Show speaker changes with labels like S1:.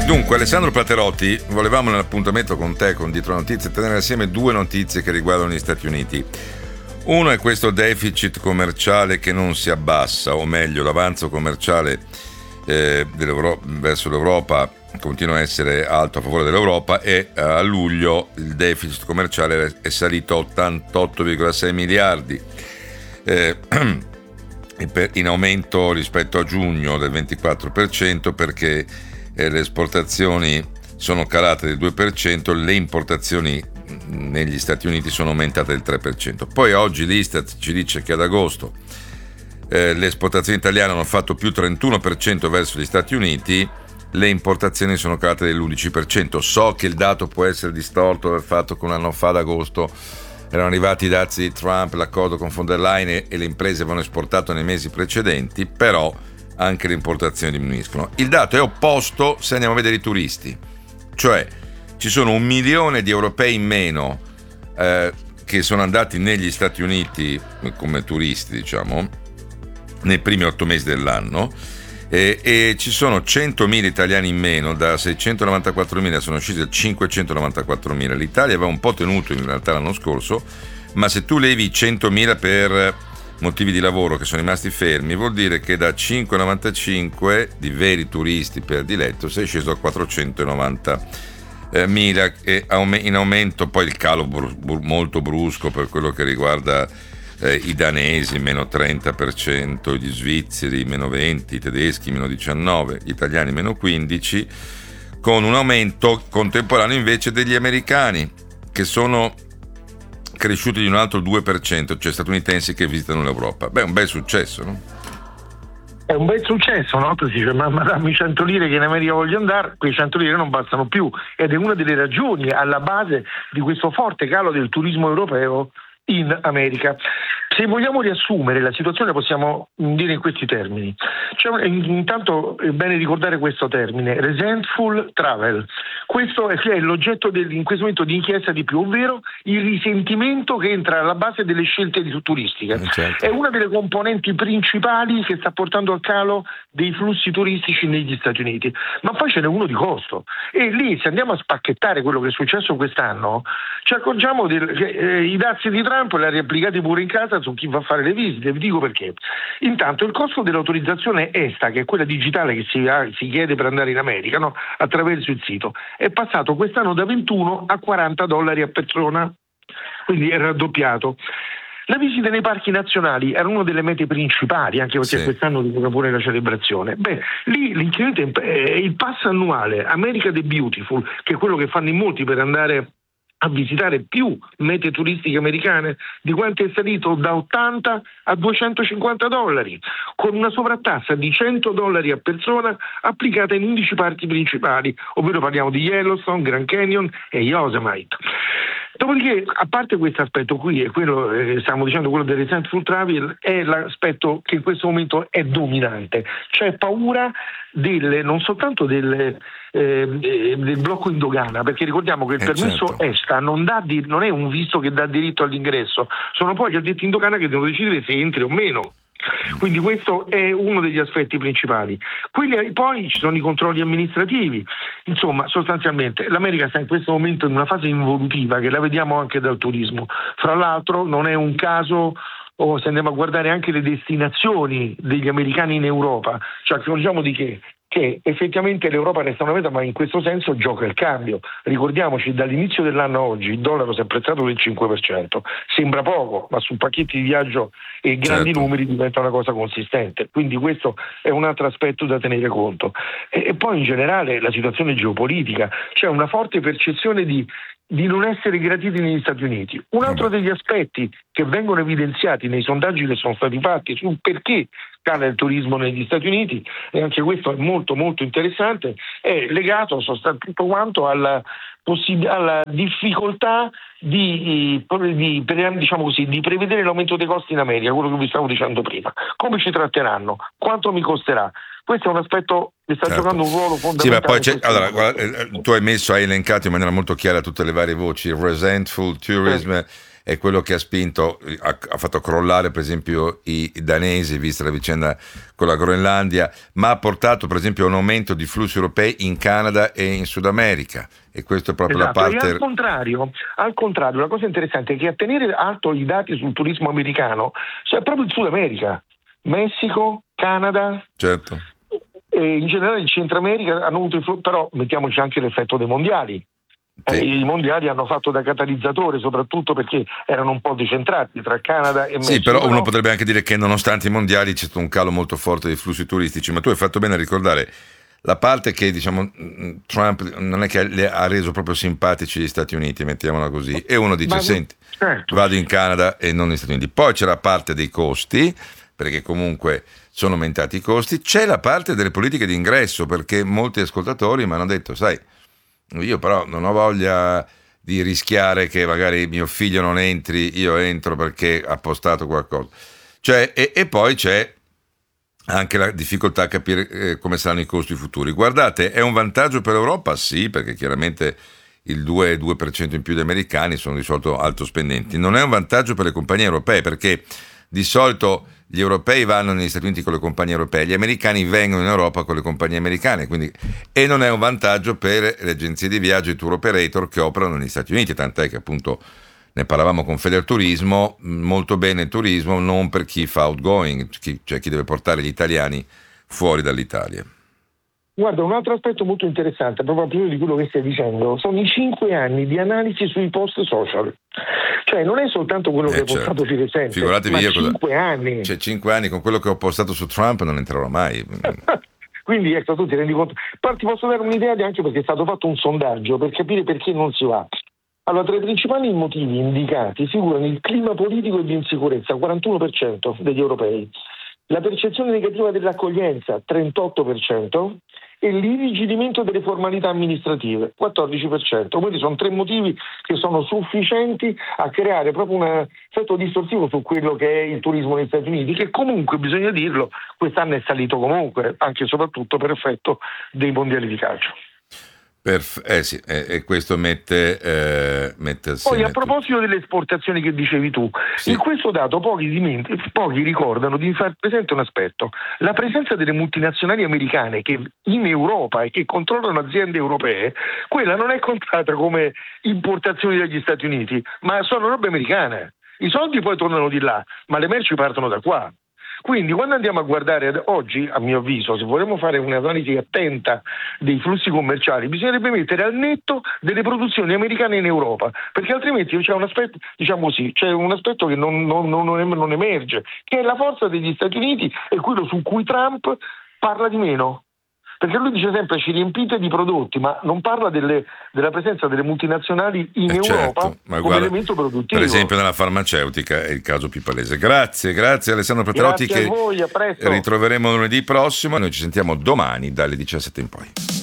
S1: Dunque, Alessandro Platerotti, volevamo nell'appuntamento con te, con Dietro le Notizie, tenere assieme due notizie che riguardano gli Stati Uniti. Uno è questo deficit commerciale che non si abbassa, o meglio, l'avanzo commerciale verso l'Europa continua a essere alto a favore dell'Europa e a luglio il deficit commerciale è salito a 88,6 miliardi, in aumento rispetto a giugno del 24%, perché le esportazioni sono calate del 2%, le importazioni negli Stati Uniti sono aumentate del 3%. Poi oggi l'Istat ci dice che ad agosto le esportazioni italiane hanno fatto più 31% verso gli Stati Uniti, le importazioni sono calate dell'11%. So che il dato può essere distorto dal fatto che un anno fa ad agosto erano arrivati i dazi di Trump, l'accordo con von der Leyen e le imprese avevano esportato nei mesi precedenti, però anche le importazioni diminuiscono. Il dato è opposto se andiamo a vedere i turisti, cioè ci sono 1 milione di europei in meno che sono andati negli Stati Uniti come turisti, diciamo, nei primi 8 mesi dell'anno, e ci sono 100.000 italiani in meno, da 694.000 sono scesi a 594.000. L'Italia aveva un po' tenuto in realtà l'anno scorso, ma se tu levi 100.000 per motivi di lavoro che sono rimasti fermi, vuol dire che da 595 di veri turisti per diletto sei sceso a 490.000, e in aumento poi il calo molto brusco per quello che riguarda i danesi meno 30%, gli svizzeri meno 20%, i tedeschi meno 19%, gli italiani meno 15%, con un aumento contemporaneo invece degli americani, che sono cresciuti di un altro 2%, cioè statunitensi che visitano l'Europa. Beh, un bel successo, no?
S2: È un bel successo, no? Si dice, ma dammi 100 lire che in America voglio andare, quei 100 lire non bastano più, ed è una delle ragioni alla base di questo forte calo del turismo europeo in America. Se vogliamo riassumere la situazione possiamo dire in questi termini. Intanto è bene ricordare questo termine, resentful travel. Questo è l'oggetto in questo momento di inchiesta di più, ovvero il risentimento che entra alla base delle scelte turistiche.
S1: Certo.
S2: È una delle componenti principali che sta portando al calo dei flussi turistici negli Stati Uniti. Ma poi ce n'è uno di costo. E lì, se andiamo a spacchettare quello che è successo quest'anno, ci accorgiamo che i dazi di Trump li ha riapplicati pure in casa su chi va a fare le visite. Vi dico perché. Intanto il costo dell'autorizzazione ESTA, che è quella digitale che si chiede per andare in America, no? Attraverso il sito, è passato quest'anno da 21 a $40 a persona, quindi è raddoppiato. La visita nei parchi nazionali era una delle mete principali, anche perché quest'anno dura pure la celebrazione. Beh, lì l'incremento è il pass annuale America the Beautiful, che è quello che fanno in molti per andare a visitare più mete turistiche americane, di quanto è salito da 80 a $250, con una sovrattassa di $100 a persona applicata in 11 parchi principali, ovvero parliamo di Yellowstone, Grand Canyon e Yosemite. Dopodiché, a parte questo aspetto qui, e quello stiamo dicendo, quello del resentful travel, è l'aspetto che in questo momento è dominante. C'è paura non soltanto del blocco in dogana, perché ricordiamo che il permesso
S1: certo.
S2: ESTA non è un visto che dà diritto all'ingresso, sono poi gli addetti in dogana che devono decidere se entri o meno. Quindi questo è uno degli aspetti principali. Poi ci sono i controlli amministrativi. Insomma, sostanzialmente l'America sta in questo momento in una fase involutiva che la vediamo anche dal turismo. Fra l'altro non è un caso, se andiamo a guardare anche le destinazioni degli americani in Europa, ci accorgiamo di che effettivamente l'Europa resta una meta, ma in questo senso gioca il cambio. Ricordiamoci, dall'inizio dell'anno a oggi il dollaro si è apprezzato del 5%, sembra poco, ma su pacchetti di viaggio e grandi numeri diventa una cosa consistente, quindi questo è un altro aspetto da tenere conto. E poi in generale la situazione geopolitica, c'è una forte percezione di non essere graditi negli Stati Uniti. Un altro degli aspetti che vengono evidenziati nei sondaggi che sono stati fatti sul perché cala il turismo negli Stati Uniti, e anche questo è molto molto interessante, è legato tutto quanto alla difficoltà di prevedere l'aumento dei costi in America, quello che vi stavo dicendo prima. Come ci tratteranno? Quanto mi costerà? Questo è un aspetto che sta giocando un ruolo fondamentale.
S1: Sì, ma poi tu hai elencato in maniera molto chiara tutte le varie voci: resentful tourism, è quello che ha spinto, ha fatto crollare per esempio i danesi, vista la vicenda con la Groenlandia, ma ha portato per esempio a un aumento di flussi europei in Canada e in Sud America, e questo è proprio
S2: Esatto,
S1: la parte...
S2: E al contrario, la cosa interessante è che a tenere alto i dati sul turismo americano è proprio il Sud America, Messico, Canada,
S1: Certo.
S2: e in generale il Centro America hanno avuto però mettiamoci anche l'effetto dei mondiali.
S1: Sì.
S2: I mondiali hanno fatto da catalizzatore, soprattutto perché erano un po' decentrati tra Canada e Messico.
S1: Sì, però uno potrebbe anche dire che nonostante i mondiali c'è stato un calo molto forte dei flussi turistici, ma tu hai fatto bene a ricordare la parte che, diciamo, Trump non è che le ha reso proprio simpatici gli Stati Uniti, mettiamola così, e uno dice, senti,
S2: certo,
S1: vado in Canada e non negli Stati Uniti. Poi c'è la parte dei costi, perché comunque sono aumentati i costi, c'è la parte delle politiche di ingresso, perché molti ascoltatori mi hanno detto, sai, io però non ho voglia di rischiare che magari mio figlio non entri, io entro perché ha postato qualcosa. Cioè, e poi c'è anche la difficoltà a capire come saranno i costi futuri. Guardate, è un vantaggio per l'Europa? Sì, perché chiaramente il 2% in più di americani sono di solito alto spendenti. Non è un vantaggio per le compagnie europee, perché di solito gli europei vanno negli Stati Uniti con le compagnie europee, gli americani vengono in Europa con le compagnie americane, quindi, e non è un vantaggio per le agenzie di viaggio e i tour operator che operano negli Stati Uniti, tant'è che appunto ne parlavamo con Federturismo, molto bene il turismo non per chi fa outgoing, cioè chi deve portare gli italiani fuori dall'Italia.
S2: Guarda, un altro aspetto molto interessante, proprio di quello che stai dicendo, sono i 5 anni di analisi sui post social. Cioè non è soltanto quello che hai postato di recente,
S1: figuratevi
S2: ma
S1: io
S2: 5 anni.
S1: Cioè 5 anni con quello che ho postato su Trump non entrerò mai.
S2: Quindi ecco, tu ti rendi conto. Poi ti posso dare un'idea anche perché è stato fatto un sondaggio per capire perché non si va. Allora, tra i principali motivi indicati figurano il clima politico e di insicurezza, 41% degli europei, la percezione negativa dell'accoglienza, 38%, e l'irrigidimento delle formalità amministrative, 14%. Quindi sono 3 motivi che sono sufficienti a creare proprio un effetto distorsivo su quello che è il turismo negli Stati Uniti, che comunque, bisogna dirlo, quest'anno è salito comunque, anche e soprattutto per effetto dei mondiali di calcio.
S1: Sì, e questo mette
S2: Poi a proposito delle esportazioni che dicevi tu,
S1: sì.
S2: In questo dato pochi ricordano di far presente un aspetto: la presenza delle multinazionali americane che in Europa e che controllano aziende europee, quella non è contata come importazioni dagli Stati Uniti, ma sono robe americane. I soldi poi tornano di là, ma le merci partono da qua. Quindi quando andiamo a guardare oggi, a mio avviso, se vorremmo fare un'analisi attenta dei flussi commerciali, bisognerebbe mettere al netto delle produzioni americane in Europa, perché altrimenti c'è un aspetto, diciamo così, c'è un aspetto che non emerge, che è la forza degli Stati Uniti e quello su cui Trump parla di meno. Perché lui dice sempre ci riempite di prodotti, ma non parla della presenza delle multinazionali in Europa,
S1: certo, ma
S2: come
S1: guarda,
S2: elemento produttivo.
S1: Per esempio nella farmaceutica è il caso più palese. Grazie Alessandro Petrotti,
S2: Grazie a voi, a presto.
S1: Ritroveremo lunedì prossimo. Noi ci sentiamo domani dalle 17 in poi.